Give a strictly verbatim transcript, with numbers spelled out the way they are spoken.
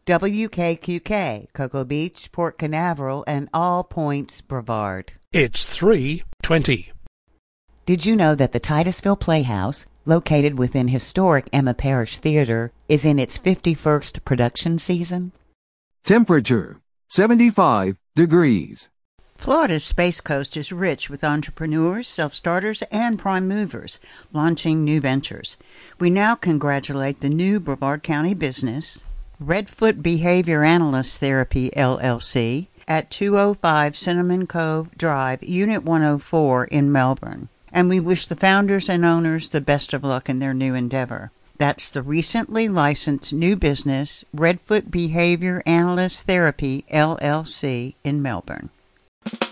W K Q K, Cocoa Beach, Port Canaveral, and All Points, Brevard. It's three twenty. Did you know that the Titusville Playhouse, located within historic Emma Parish Theater, is in its fifty-first production season? Temperature, seventy-five degrees. Florida's Space Coast is rich with entrepreneurs, self-starters, and prime movers launching new ventures. We now congratulate the new Brevard County business, Redfoot Behavior Analyst Therapy, L L C, at two oh five Cinnamon Cove Drive, Unit one oh four in Melbourne. And we wish the founders and owners the best of luck in their new endeavor. That's the recently licensed new business, Redfoot Behavior Analyst Therapy, L L C, in Melbourne.